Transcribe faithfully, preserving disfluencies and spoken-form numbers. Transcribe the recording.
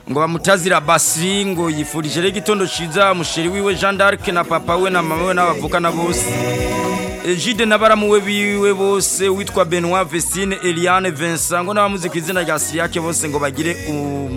ngo bamutazira Basri ngo yifurije rero igitondo ciza musheri wiwe Jean d'Arc na papa we na mama we n'abavukana bose Egide nabaramuwe biwe bose witwa Benoit Vestine Eliane Vincent ngo n'abamuzi kwizina rya Siriake bose ngo bagire